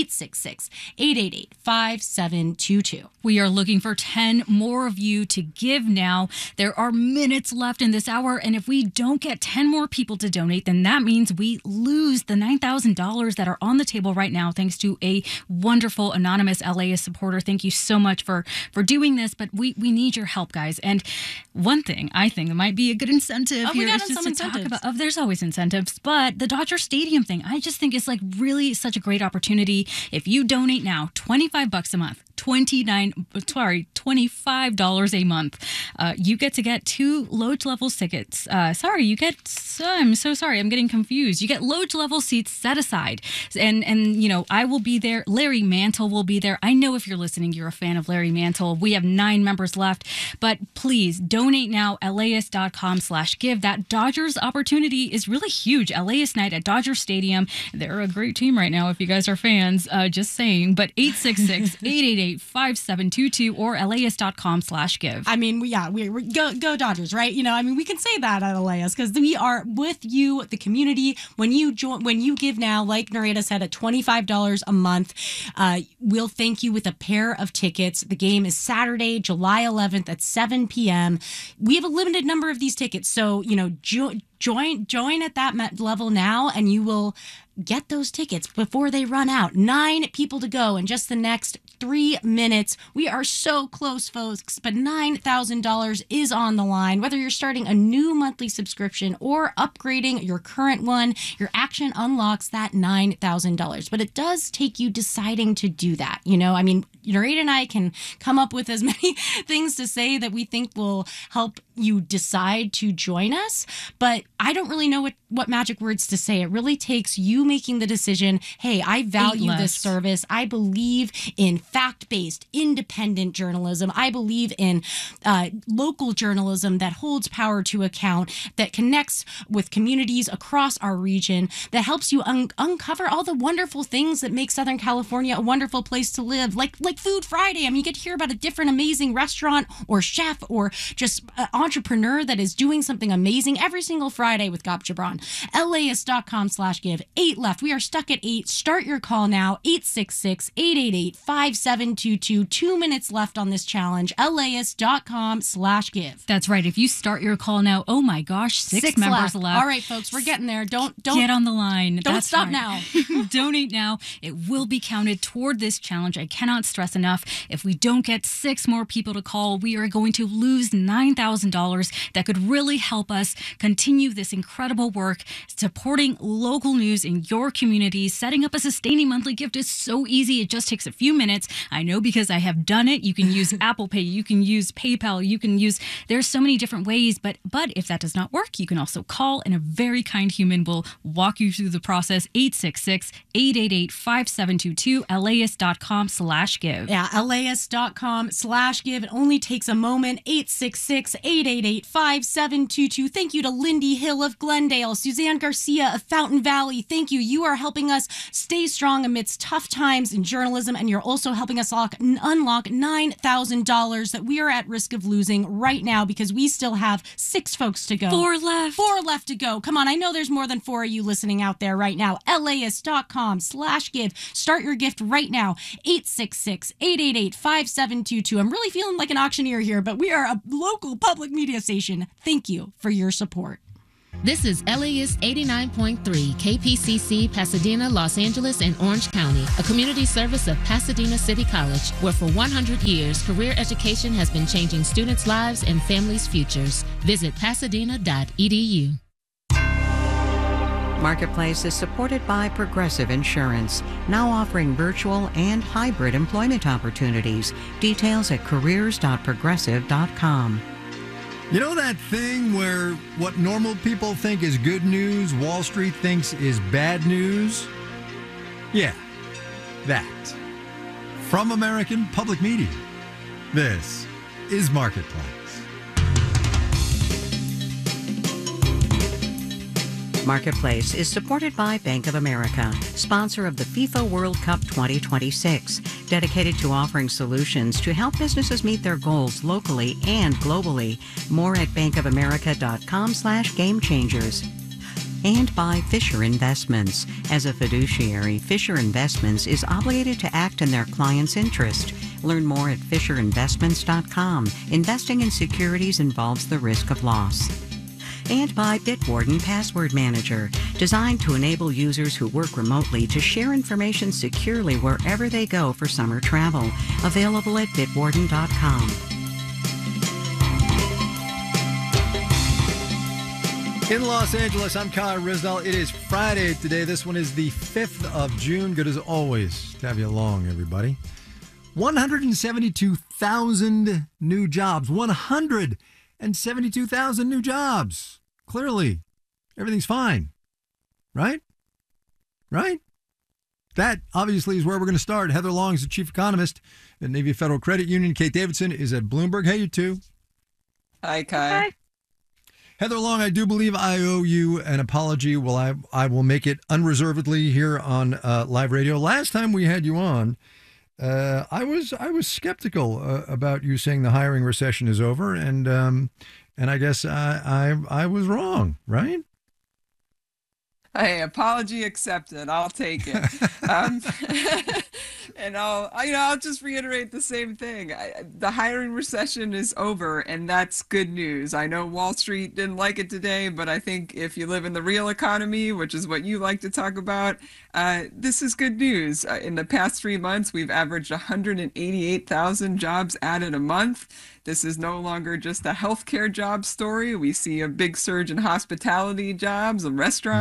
866-888-5722. We are looking for 10 more of you to give now. There are minutes left in this hour, and if we don't get 10 more people to donate, then that means we lose the $9,000 that are on the table right now, thanks to a wonderful anonymous LAist supporter. Thank you so much for doing this, but we need your help, guys. And one thing I think that might be a good incentive here is just to talk about, there's always incentives, but the Dodger Stadium thing, I just think is like really such a great opportunity. If you donate now, $25 a month, $25 a month, you get to get 2 Loge level tickets. I'm so sorry, I'm getting confused. You get Loge level seats set aside, and you know, I will be there. Larry Mantle will be there. I know if you're listening, you're a fan of Larry Mantle. We have 9 members left, but please donate now. LAist.com/give. That Dodgers opportunity is really huge. LAist night at Dodger Stadium. They're a great team right now if you guys are fans. Just saying. But 866-888-5722 or LAist.com/give. I mean, we go Dodgers, right? You know, I mean, we can say that at LAist because we are with you, the community. When you give now, like Narita said, at $25 a month, we'll thank you with a pair of tickets. The game is Saturday, July 11th at 7 p.m. We have a limited number of these tickets, so you know, join at that level now, and you will get those tickets before they run out. 9 people to go in just the next 3 minutes. We are so close, folks, but $9,000 is on the line. Whether you're starting a new monthly subscription or upgrading your current one, your action unlocks that $9,000. But it does take you deciding to do that. You know, I mean, Narita and I can come up with as many things to say that we think will help you decide to join us, but I don't really know what magic words to say. It really takes you you making the decision, hey, I value this service. I believe in fact-based, independent journalism. I believe in local journalism that holds power to account, that connects with communities across our region, that helps you uncover all the wonderful things that make Southern California a wonderful place to live, like Food Friday. I mean, you get to hear about a different amazing restaurant or chef or just entrepreneur that is doing something amazing every single Friday with Gab Jabran. LAist.com/give. 8 left. We are stuck at 8. Start your call now. 866-888-5722. 2 minutes left on this challenge. LAist.com/give. That's right. If you start your call now, oh my gosh, 6 members left. All right, folks, we're getting there. Don't get on the line. Don't stop now. Donate now. It will be counted toward this challenge. I cannot stress enough. If we don't get 6 more people to call, we are going to lose $9,000 that could really help us continue this incredible work, supporting local news in your community. Setting up a sustaining monthly gift is so easy. It just takes a few minutes. I know because I have done it. You can use Apple Pay. You can use PayPal. You can use, there's so many different ways, but if that does not work, you can also call and a very kind human will walk you through the process. 866-888-5722, LAist.com/give. Yeah, LAist.com/give. It only takes a moment. 866-888-5722. Thank you to Lindy Hill of Glendale, Suzanne Garcia of Fountain Valley. Thank you. You are helping us stay strong amidst tough times in journalism, and you're also helping us unlock $9,000 that we are at risk of losing right now because we still have 6 folks to go. 4 left. 4 left to go. Come on, I know there's more than 4 of you listening out there right now. LAist.com/give. Start your gift right now. 866-888-5722. I'm really feeling like an auctioneer here, but we are a local public media station. Thank you for your support. This is LAist 89.3 KPCC, Pasadena, Los Angeles, and Orange County, a community service of Pasadena City College, where for 100 years, career education has been changing students' lives and families' futures. Visit pasadena.edu. Marketplace is supported by Progressive Insurance, now offering virtual and hybrid employment opportunities. Details at careers.progressive.com. You know that thing where what normal people think is good news, Wall Street thinks is bad news? Yeah, that. From American Public Media, this is Marketplace. Marketplace is supported by Bank of America, sponsor of the FIFA World Cup 2026, dedicated to offering solutions to help businesses meet their goals locally and globally. More at bankofamerica.com/gamechangers. And by Fisher Investments. As a fiduciary, Fisher Investments is obligated to act in their client's interest. Learn more at fisherinvestments.com. Investing in securities involves the risk of loss. And by Bitwarden Password Manager, designed to enable users who work remotely to share information securely wherever they go for summer travel. Available at bitwarden.com. In Los Angeles, I'm Kyle Risdall. It is Friday today. This one is the 5th of June. Good as always to have you along, everybody. 172,000 new jobs. 172,000 new jobs. Clearly, everything's fine. Right? Right? That, obviously, is where we're going to start. Heather Long is the chief economist at Navy Federal Credit Union. Kate Davidson is at Bloomberg. Hey, you two. Hi, Kai. Hi. Heather Long, I do believe I owe you an apology. Well, I will make it unreservedly here on live radio. Last time we had you on, I was skeptical about you saying the hiring recession is over, and I guess I was wrong, right? Hey, apology accepted. I'll take it. And I'll just reiterate the same thing. The hiring recession is over, and that's good news. I know Wall Street didn't like it today, but I think if you live in the real economy, which is what you like to talk about, this is good news. In the past 3 months, we've averaged 188,000 jobs added a month. This is no longer just a healthcare job story. We see a big surge in hospitality jobs and restaurants, maybe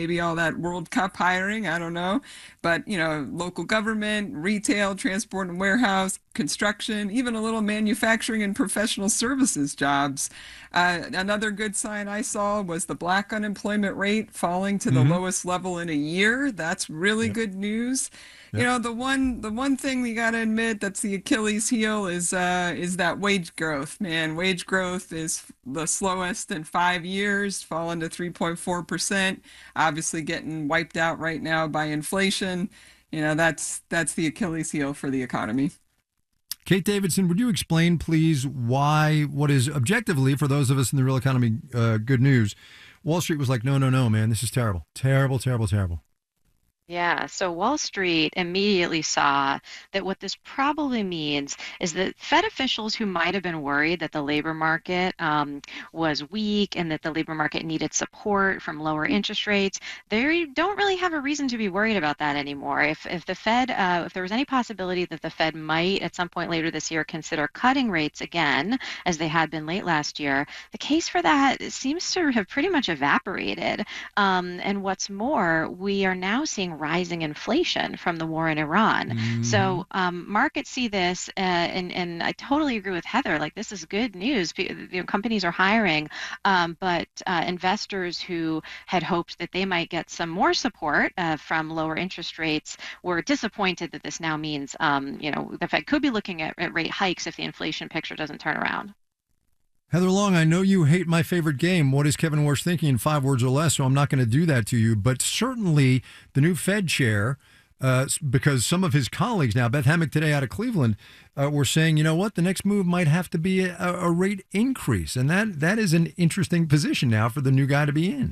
maybe all that World Cup hiring, I don't know. But, local government, retail, transport and warehouse, construction, even a little manufacturing and professional services jobs. Another good sign I saw was the black unemployment rate falling to the lowest level in a year. That's really good news. Yep. The one thing we got to admit that's the Achilles heel is that wage growth. Man, wage growth is the slowest in 5 years, fallen to 3.4%. Obviously getting wiped out right now by inflation. That's the Achilles heel for the economy. Kate Davidson, would you explain, please, why what is objectively, for those of us in the real economy, good news? Wall Street was like, no, man, this is terrible. Terrible, terrible, terrible. Yeah, so Wall Street immediately saw that what this probably means is that Fed officials who might have been worried that the labor market was weak and that the labor market needed support from lower interest rates, they don't really have a reason to be worried about that anymore. If the Fed, if there was any possibility that the Fed might at some point later this year consider cutting rates again, as they had been late last year, the case for that seems to have pretty much evaporated. And what's more, we are now seeing rising inflation from the war in Iran. So markets see this, and I totally agree with Heather. Like, this is good news. Companies are hiring, but investors who had hoped that they might get some more support from lower interest rates were disappointed that this now means, the Fed could be looking at rate hikes if the inflation picture doesn't turn around. Heather Long, I know you hate my favorite game, What is Kevin Warsh Thinking in 5 words or less, so I'm not going to do that to you. But certainly the new Fed chair, because some of his colleagues now, Beth Hammack today out of Cleveland, were saying, you know what, the next move might have to be a rate increase. And that is an interesting position now for the new guy to be in.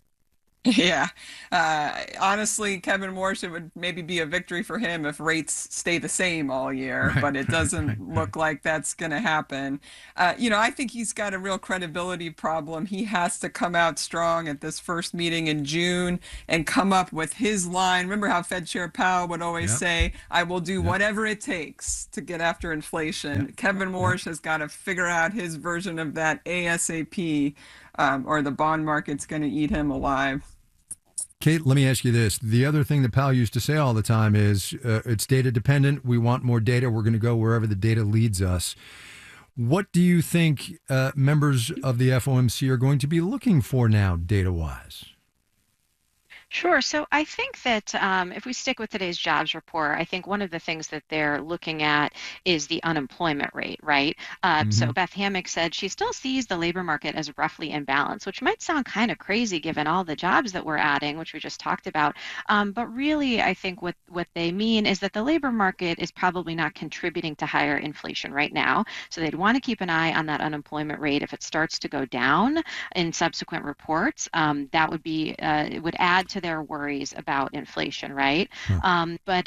Yeah. Honestly, Kevin Warsh, it would maybe be a victory for him if rates stay the same all year, but it doesn't look like that's going to happen. I think he's got a real credibility problem. He has to come out strong at this first meeting in June and come up with his line. Remember how Fed Chair Powell would always say, I will do whatever it takes to get after inflation. Kevin Warsh has got to figure out his version of that ASAP, or the bond market's going to eat him alive. Kate, let me ask you this. The other thing that Powell used to say all the time is it's data dependent. We want more data. We're going to go wherever the data leads us. What do you think members of the FOMC are going to be looking for now, data-wise? Sure. So I think that if we stick with today's jobs report, I think one of the things that they're looking at is the unemployment rate, right? So Beth Hammack said she still sees the labor market as roughly in balance, which might sound kind of crazy given all the jobs that we're adding, which we just talked about. But really, I think what they mean is that the labor market is probably not contributing to higher inflation right now. So they'd want to keep an eye on that unemployment rate. If it starts to go down in subsequent reports, that would be it would add to their worries about inflation, right? But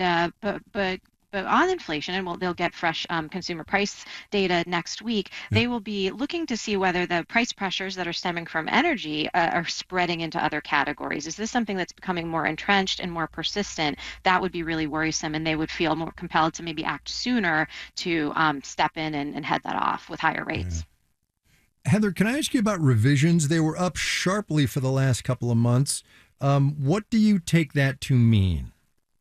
on inflation, and they'll get fresh consumer price data next week, they will be looking to see whether the price pressures that are stemming from energy are spreading into other categories. Is this something that's becoming more entrenched and more persistent? That would be really worrisome, and they would feel more compelled to maybe act sooner to step in and head that off with higher rates. Heather, can I ask you about revisions? They were up sharply for the last couple of months. What do you take that to mean?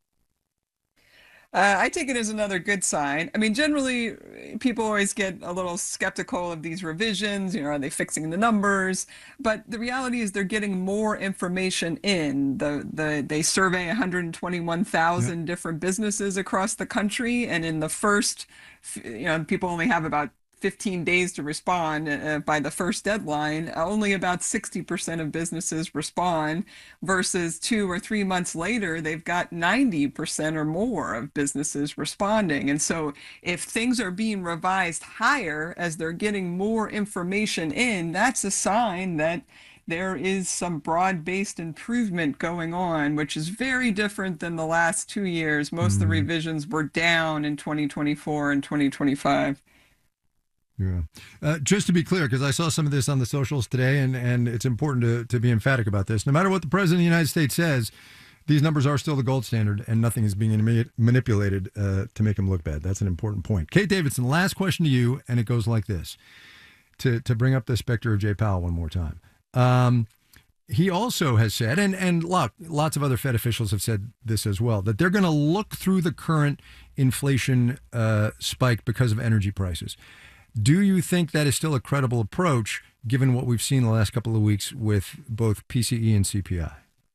I take it as another good sign. I mean, generally, people always get a little skeptical of these revisions. Are they fixing the numbers? But the reality is they're getting more information in. They survey 121,000 different businesses across the country. And in the first, people only have about 15 days to respond by the first deadline. Only about 60% of businesses respond versus 2 or 3 months later, they've got 90% or more of businesses responding. And so if things are being revised higher as they're getting more information in, that's a sign that there is some broad-based improvement going on, which is very different than the last 2 years. Most of the revisions were down in 2024 and 2025. Yeah. Just to be clear, because I saw some of this on the socials today, and it's important to be emphatic about this. No matter what the President of the United States says, these numbers are still the gold standard, and nothing is being manipulated to make them look bad. That's an important point. Kate Davidson, last question to you, and it goes like this. To bring up the specter of Jay Powell one more time. he also has said, and look, lots of other Fed officials have said this as well, that they're going to look through the current inflation spike because of energy prices. Do you think that is still a credible approach, given what we've seen the last couple of weeks with both PCE and CPI?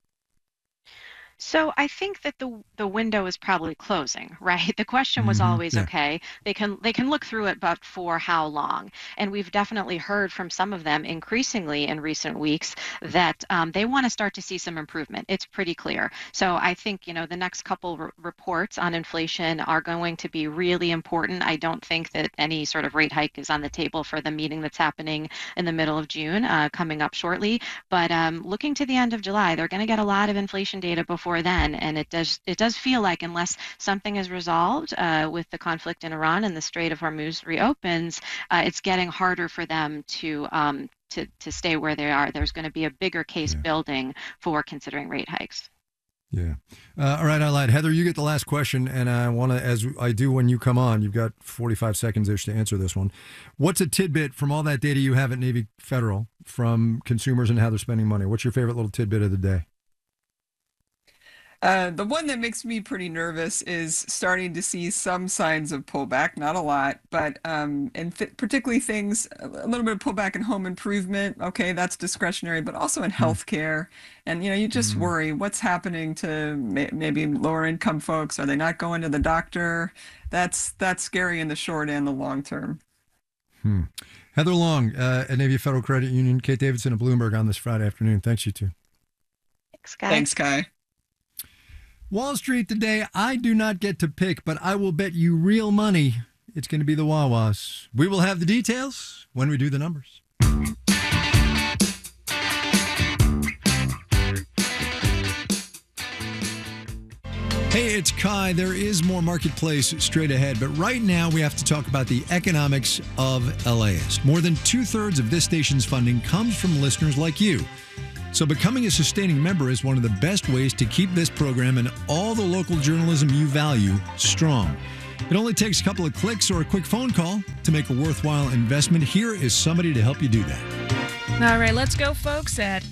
So I think that the window is probably closing, right? The question was always, okay, they can look through it, but for how long? And we've definitely heard from some of them increasingly in recent weeks that they want to start to see some improvement. It's pretty clear. So I think, the next couple reports on inflation are going to be really important. I don't think that any sort of rate hike is on the table for the meeting that's happening in the middle of June, coming up shortly. But looking to the end of July, they're going to get a lot of inflation data before then, and it does feel like unless something is resolved with the conflict in Iran and the Strait of Hormuz reopens, it's getting harder for them to stay where they are. There's going to be a bigger case building for considering rate hikes. Yeah. All right, I lied. Heather, you get the last question, and I want to, as I do when you come on, you've got 45 seconds-ish to answer this one. What's a tidbit from all that data you have at Navy Federal from consumers and how they're spending money? What's your favorite little tidbit of the day? The one that makes me pretty nervous is starting to see some signs of pullback, not a lot, but particularly things, a little bit of pullback in home improvement. Okay, that's discretionary, but also in healthcare. And, you just worry what's happening to maybe lower income folks. Are they not going to the doctor? That's scary in the short and the long term. Heather Long at Navy Federal Credit Union, Kate Davidson at Bloomberg on this Friday afternoon. Thanks, you two. Thanks, Kai. Thanks, Kai. Wall Street today, I do not get to pick, but I will bet you real money it's going to be the Wawas. We will have the details when we do the numbers. Hey, it's Kai. There is more Marketplace straight ahead, but right now we have to talk about the economics of LAist. More than 2/3 of this station's funding comes from listeners like you. So becoming a sustaining member is one of the best ways to keep this program and all the local journalism you value strong. It only takes a couple of clicks or a quick phone call to make a worthwhile investment. Here is somebody to help you do that. All right, let's go, folks, at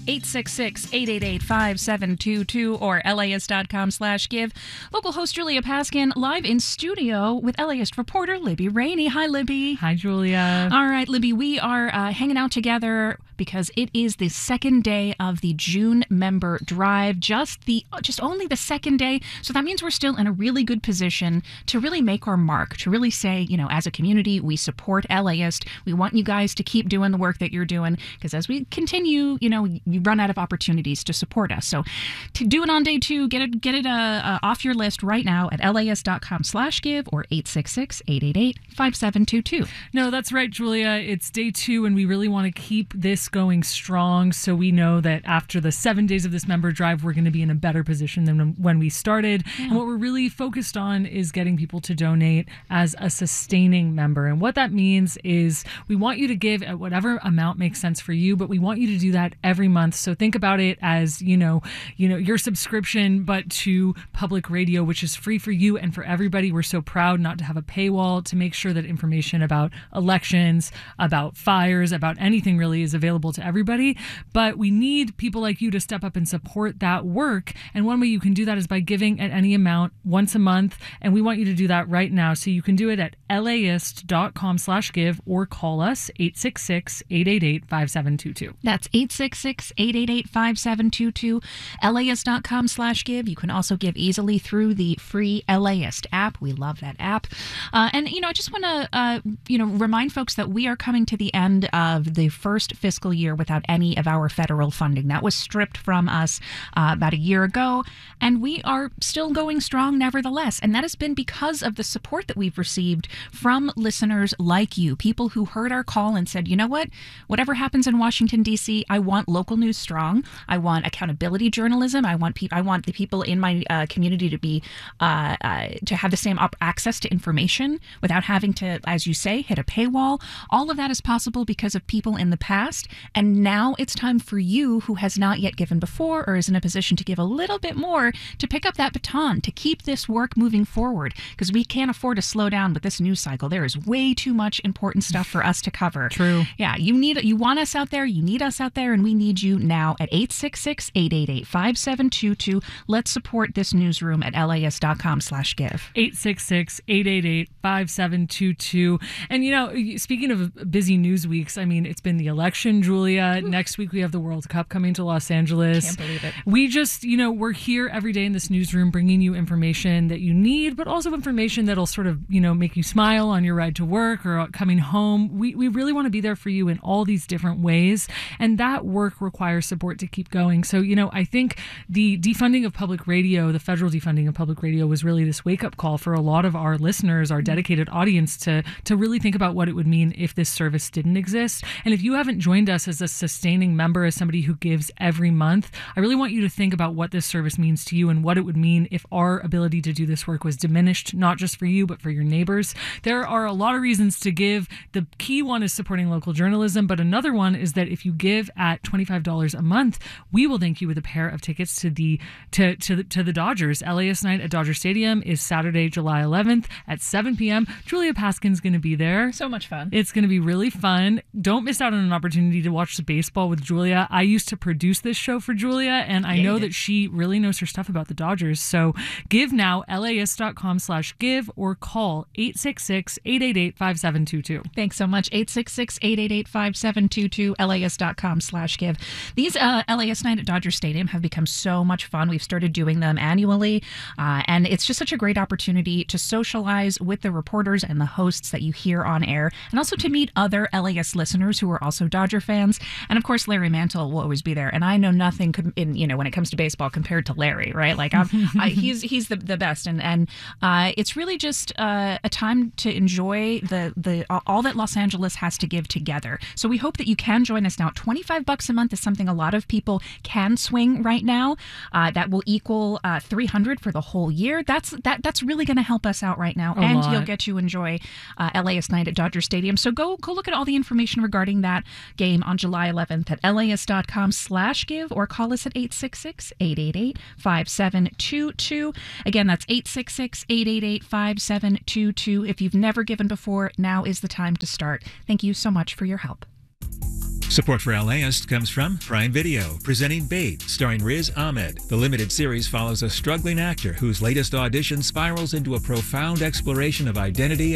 866-888-5722 or LAist.com/give. Local host Julia Paskin live in studio with LAist reporter Libby Rainey. Hi, Libby. Hi, Julia. All right, Libby, we are hanging out together because it is the second day of the June member drive, just only the second day. So that means we're still in a really good position to really make our mark, to really say, as a community, we support LAist. We want you guys to keep doing the work that you're doing, because as we continue, you run out of opportunities to support us. So to do it on day two, get it off your list right now at LAist.com/give or 866-888-5722. No, that's right, Julia. It's day two, and we really want to keep this going strong. So we know that after the 7 days of this member drive, we're going to be in a better position than when we started. Yeah. And what we're really focused on is getting people to donate as a sustaining member. And what that means is we want you to give at whatever amount makes sense for you, but we want you to do that every month. So think about it as, your subscription, but to public radio, which is free for you and for everybody. We're so proud not to have a paywall, to make sure that information about elections, about fires, about anything really is available to everybody. But we need people like you to step up and support that work. And one way you can do that is by giving at any amount once a month. And we want you to do that right now. So you can do it at LAist.com/give or call us 866-888-5722. That's 866-888-5722, LAist.com/give. You can also give easily through the free LAist app. We love that app. And I just want to, remind folks that we are coming to the end of the first fiscal year without any of our federal funding. That was stripped from us about a year ago, and we are still going strong nevertheless. And that has been because of the support that we've received from listeners like you, people who heard our call and said, you know what, whatever happens in Washington, D.C., I want local news strong. I want accountability journalism. I want the people in my community to be to have the same access to information without having to, as you say, hit a paywall. All of that is possible because of people in the past. And now it's time for you, who has not yet given before or is in a position to give a little bit more, to pick up that baton, to keep this work moving forward, because we can't afford to slow down with this news cycle. There is way too much important stuff for us to cover. True. Yeah, you want us out there, you need us out there, and we need you now at 866-888-5722. Let's support this newsroom at LAist.com/give. 866-888-5722. And, you know, speaking of busy news weeks, I mean, it's been the election, Julia. Next week, we have the World Cup coming to Los Angeles. Can't believe it. We just, you know, we're here every day in this newsroom bringing you information that you need, but also information that'll sort of, you know, make you smile on your ride to work or coming home. We really want to be there for you in all these different ways. And that work requires support to keep going. So, you know, I think the defunding of public radio, the federal defunding of public radio, was really this wake-up call for a lot of our listeners, our dedicated audience, to really think about what it would mean if this service didn't exist. And if you haven't joined us as a sustaining member, as somebody who gives every month, I really want you to think about what this service means to you and what it would mean if our ability to do this work was diminished, not just for you, but for your neighbors. There are a lot of reasons to give. The key one is supporting local journalism, but another one is that if you give at $25 a month, we will thank you with a pair of tickets to the Dodgers. LAist Night at Dodger Stadium is Saturday, July 11th at 7 p.m. Julia Paskin's going to be there. So much fun. It's going to be really fun. Don't miss out on an opportunity to watch the baseball with Julia. I used to produce this show for Julia, and I know that she really knows her stuff about the Dodgers. So give now, LAist.com/give, or call 866-888-5722. Thanks so much. 866-888-5722, LAist.com/give. These LAist Night at Dodger Stadium have become so much fun. We've started doing them annually, and it's just such a great opportunity to socialize with the reporters and the hosts that you hear on air, and also to meet other LAist listeners who are also Dodger fans. And of course, Larry Mantle will always be there. And I know nothing when it comes to baseball compared to Larry, right? Like he's the best. And it's really just a time to enjoy all that Los Angeles has to give together. So we hope that you can join us now. $25 a month is something a lot of people can swing right now. That will equal $300 for the whole year. That's really going to help us out right now. And you'll get to enjoy LAist Night at Dodger Stadium. So go look at all the information regarding that game on July 11th at LAist.com/give, or call us at 866-888-5722. Again, that's 866-888-5722. If you've never given before, now is the time to start. Thank you so much for your help. Support for LAist comes from Prime Video, presenting Bait, starring Riz Ahmed. The limited series follows a struggling actor whose latest audition spirals into a profound exploration of identity